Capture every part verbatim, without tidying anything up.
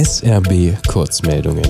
S R B Kurzmeldungen.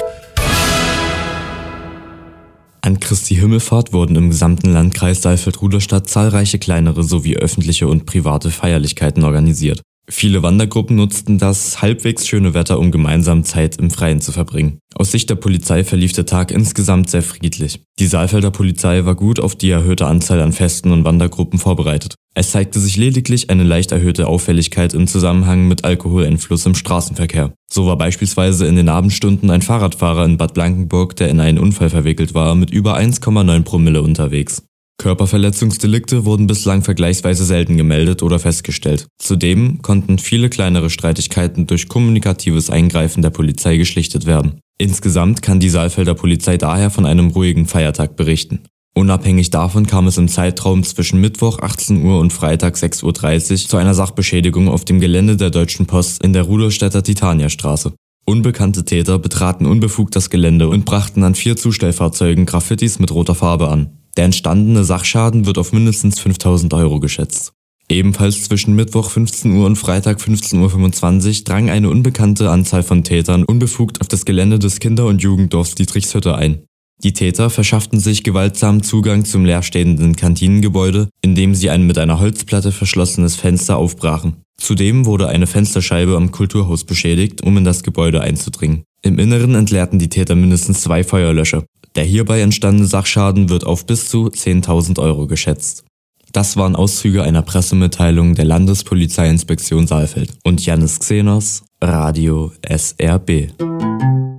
An Christi Himmelfahrt wurden im gesamten Landkreis Saalfeld-Rudolstadt zahlreiche kleinere sowie öffentliche und private Feierlichkeiten organisiert. Viele Wandergruppen nutzten das halbwegs schöne Wetter, um gemeinsam Zeit im Freien zu verbringen. Aus Sicht der Polizei verlief der Tag insgesamt sehr friedlich. Die Saalfelder Polizei war gut auf die erhöhte Anzahl an Festen und Wandergruppen vorbereitet. Es zeigte sich lediglich eine leicht erhöhte Auffälligkeit im Zusammenhang mit Alkoholeinfluss im Straßenverkehr. So war beispielsweise in den Abendstunden ein Fahrradfahrer in Bad Blankenburg, der in einen Unfall verwickelt war, mit über eins Komma neun Promille unterwegs. Körperverletzungsdelikte wurden bislang vergleichsweise selten gemeldet oder festgestellt. Zudem konnten viele kleinere Streitigkeiten durch kommunikatives Eingreifen der Polizei geschlichtet werden. Insgesamt kann die Saalfelder Polizei daher von einem ruhigen Feiertag berichten. Unabhängig davon kam es im Zeitraum zwischen Mittwoch achtzehn Uhr und Freitag sechs Uhr dreißig zu einer Sachbeschädigung auf dem Gelände der Deutschen Post in der Rudolstädter Titaniastraße. Unbekannte Täter betraten unbefugt das Gelände und brachten an vier Zustellfahrzeugen Graffitis mit roter Farbe an. Der entstandene Sachschaden wird auf mindestens fünftausend Euro geschätzt. Ebenfalls zwischen Mittwoch fünfzehn Uhr und Freitag fünfzehn Uhr fünfundzwanzig drang eine unbekannte Anzahl von Tätern unbefugt auf das Gelände des Kinder- und Jugenddorfs Dietrichshütte ein. Die Täter verschafften sich gewaltsam Zugang zum leerstehenden Kantinengebäude, indem sie ein mit einer Holzplatte verschlossenes Fenster aufbrachen. Zudem wurde eine Fensterscheibe am Kulturhaus beschädigt, um in das Gebäude einzudringen. Im Inneren entleerten die Täter mindestens zwei Feuerlöscher. Der hierbei entstandene Sachschaden wird auf bis zu zehntausend Euro geschätzt. Das waren Auszüge einer Pressemitteilung der Landespolizeiinspektion Saalfeld und Jannis Xenos, Radio S R B.